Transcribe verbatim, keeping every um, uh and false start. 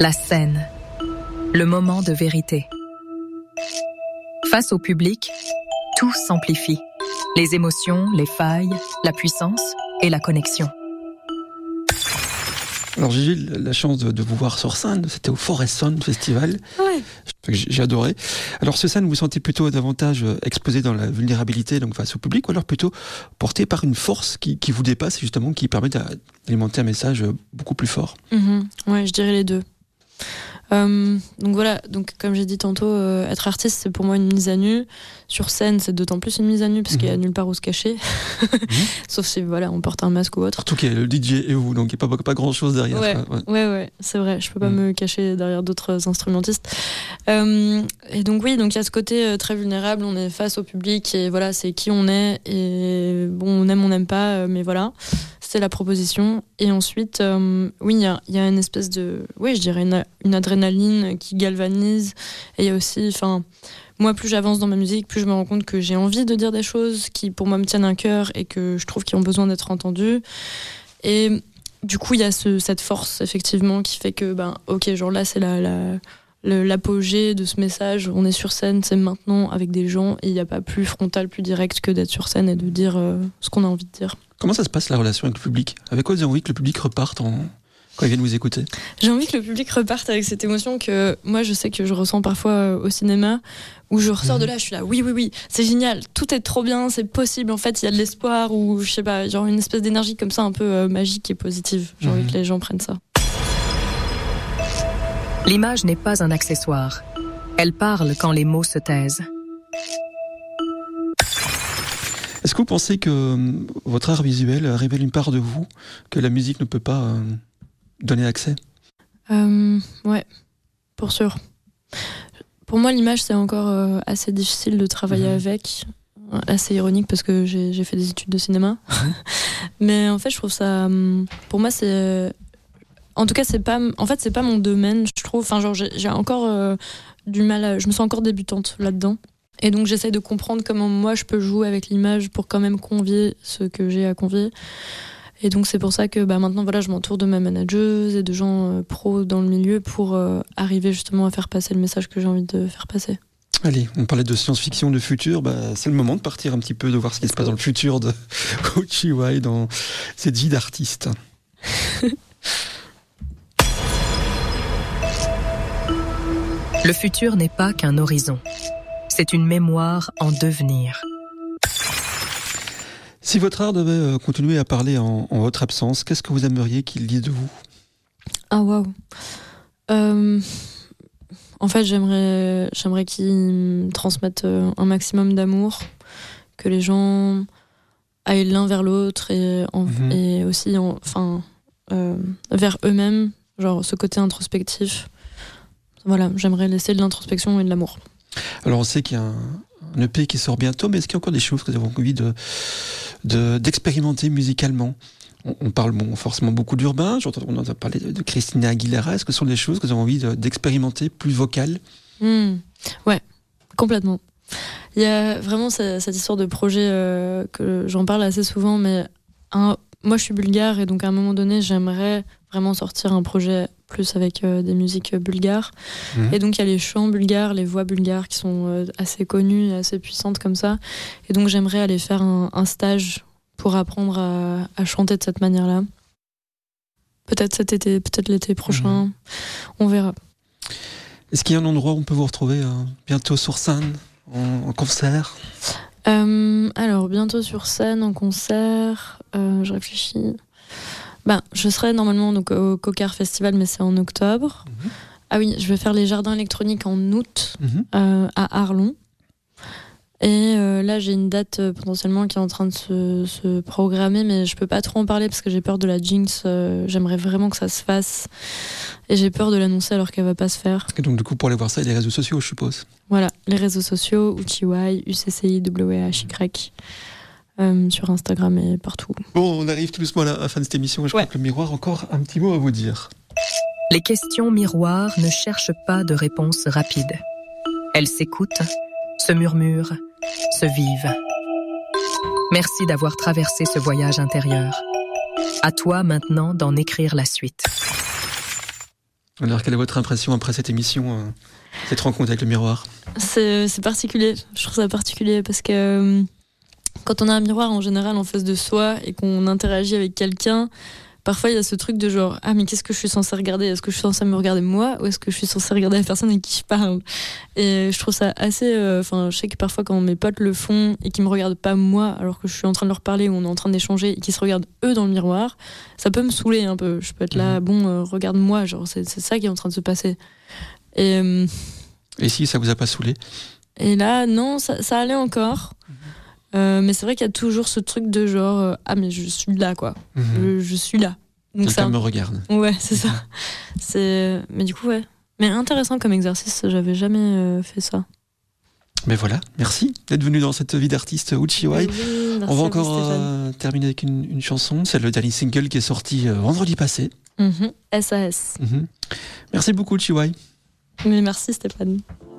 La scène, le moment de vérité. Face au public, tout s'amplifie. Les émotions, les failles, la puissance et la connexion. Alors j'ai eu la chance de, de vous voir sur scène, c'était au Forest Sound Festival. Ouais. J'ai adoré. Alors sur scène, vous vous sentez plutôt davantage exposé dans la vulnérabilité, donc face au public, ou alors plutôt porté par une force qui, qui vous dépasse, justement, qui permet d'alimenter un message beaucoup plus fort? Mmh. Ouais, je dirais les deux. Euh, donc voilà, donc comme j'ai dit tantôt, euh, être artiste, c'est pour moi une mise à nu. Sur scène, c'est d'autant plus une mise à nu parce mmh. qu'il y a nulle part où se cacher. mmh. Sauf si voilà, on porte un masque ou autre. Surtout qu'il y a le D J et vous, donc il n'y a pas, pas grand chose derrière. Ouais, ouais. ouais, ouais, c'est vrai. Je peux pas mmh. me cacher derrière d'autres instrumentistes. Euh, et donc oui, donc il y a ce côté euh, très vulnérable. On est face au public et voilà, c'est qui on est. Et bon, on aime, on n'aime pas, euh, mais voilà. C'est la proposition. Et ensuite, euh, oui, il y a, y a une espèce de, oui, je dirais une, une adrénaline qui galvanise. Et il y a aussi, enfin, moi, plus j'avance dans ma musique, plus je me rends compte que j'ai envie de dire des choses qui, pour moi, me tiennent à cœur et que je trouve qu'ils ont besoin d'être entendues. Et du coup, il y a ce, cette force, effectivement, qui fait que, ben, ok, genre là, c'est la, la, le, l'apogée de ce message. On est sur scène, c'est maintenant avec des gens, et il n'y a pas plus frontal, plus direct que d'être sur scène et de dire euh, ce qu'on a envie de dire. Comment ça se passe la relation avec le public? Avec quoi vous avez envie que le public reparte en... quand ils viennent vous écouter? J'ai envie que le public reparte avec cette émotion que moi je sais que je ressens parfois au cinéma, où je ressors mmh. de là, je suis là, oui, oui, oui, c'est génial, tout est trop bien, c'est possible, en fait, il y a de l'espoir, ou je sais pas, genre une espèce d'énergie comme ça un peu euh, magique et positive. J'ai mmh. envie que les gens prennent ça. L'image n'est pas un accessoire. Elle parle quand les mots se taisent. Est-ce que vous pensez que euh, votre art visuel révèle une part de vous que la musique ne peut pas euh, donner accès? euh, Ouais, pour sûr. Pour moi, l'image, c'est encore euh, assez difficile de travailler mmh. avec. Assez ironique parce que j'ai, j'ai fait des études de cinéma. Mmh. Mais en fait, je trouve ça... Pour moi, c'est... En tout cas, c'est pas... En fait, c'est pas mon domaine, je trouve. Enfin, genre, j'ai, j'ai encore euh, du mal à... Je me sens encore débutante là-dedans. Et donc j'essaie de comprendre comment moi je peux jouer avec l'image pour quand même convier ce que j'ai à convier. Et donc c'est pour ça que bah, maintenant voilà, je m'entoure de ma manageuse et de gens euh, pros dans le milieu pour euh, arriver justement à faire passer le message que j'ai envie de faire passer. Allez, on parlait de science-fiction, de futur, bah, c'est le moment de partir un petit peu, de voir ce qui se passe dans le futur de Uchiwai, dans cette vie d'artiste. Le futur n'est pas qu'un horizon. C'est une mémoire en devenir. Si votre art devait continuer à parler en, en votre absence, qu'est-ce que vous aimeriez qu'il dise de vous? Ah waouh. Euh, en fait, j'aimerais, j'aimerais qu'il transmette un maximum d'amour, que les gens aillent l'un vers l'autre et, en, mmh. et aussi, en, enfin, euh, vers eux-mêmes, genre ce côté introspectif. Voilà, j'aimerais laisser de l'introspection et de l'amour. Alors on sait qu'il y a un, un E P qui sort bientôt, mais est-ce qu'il y a encore des choses que vous avez envie de, de, d'expérimenter musicalement? on, on parle bon, forcément beaucoup d'urbain, on entend parler de, de Christina Aguilera. Est-ce que ce sont des choses que vous avez envie de, d'expérimenter, plus vocales? mmh, Ouais, complètement. Il y a vraiment cette, cette histoire de projet euh, que j'en parle assez souvent, mais un, moi je suis bulgare et donc à un moment donné j'aimerais vraiment sortir un projet plus avec euh, des musiques bulgares. Mmh. Et donc il y a les chants bulgares, les voix bulgares qui sont euh, assez connues et assez puissantes comme ça. Et donc j'aimerais aller faire un, un stage pour apprendre à, à chanter de cette manière-là. Peut-être cet été, peut-être l'été prochain. Mmh. On verra. Est-ce qu'il y a un endroit où on peut vous retrouver euh, bientôt sur scène, en, en concert? euh, Alors, bientôt sur scène, en concert, euh, je réfléchis... Ben, je serai normalement donc, au Cocar Festival, mais c'est en octobre. Mmh. Ah oui, je vais faire les Jardins électroniques en août, mmh. euh, à Arlon. Et euh, là, j'ai une date euh, potentiellement qui est en train de se, se programmer, mais je peux pas trop en parler parce que j'ai peur de la jinx. Euh, j'aimerais vraiment que ça se fasse. Et j'ai peur de l'annoncer alors qu'elle va pas se faire. Et donc, du coup, pour aller voir ça, il y a les réseaux sociaux, je suppose. Voilà, les réseaux sociaux, Uchiwai, U C C I W H Y. Euh, sur Instagram et partout. Bon, on arrive tout doucement à la fin de cette émission et je ouais. crois que le miroir a encore un petit mot à vous dire. Les questions miroirs ne cherchent pas de réponse rapide. Elles s'écoutent, se murmurent, se vivent. Merci d'avoir traversé ce voyage intérieur. À toi maintenant d'en écrire la suite. Alors, quelle est votre impression après cette émission, euh, cette rencontre avec le miroir? C'est, c'est particulier, je trouve ça particulier parce que euh, quand on a un miroir en général en face de soi et qu'on interagit avec quelqu'un, parfois il y a ce truc de genre ah mais qu'est-ce que je suis censée regarder? Est-ce que je suis censée me regarder moi ou est-ce que je suis censée regarder la personne avec qui je parle? Et je trouve ça assez... Enfin, euh, je sais que parfois quand mes potes le font et qu'ils me regardent pas moi alors que je suis en train de leur parler ou on est en train d'échanger et qu'ils se regardent eux dans le miroir, ça peut me saouler un peu. Je peux être là, bon, euh, regarde-moi, genre c'est, c'est ça qui est en train de se passer. Et, euh, et si ça vous a pas saoulé? Et là, non, ça, ça allait encore. Euh, mais c'est vrai qu'il y a toujours ce truc de genre euh, ah mais je suis là quoi, mmh. je, je suis là. Donc quelqu'un ça me regarde. Ouais, c'est ça. C'est mais du coup ouais. Mais intéressant comme exercice, j'avais jamais euh, fait ça. Mais voilà, merci d'être venu dans cette vie d'artiste Uchiwai. Oui, on va encore euh, terminer avec une, une chanson, c'est le dernier single qui est sorti euh, vendredi passé. Mmh. S A S. Mmh. Merci beaucoup Uchiwai. Mais merci Stéphane.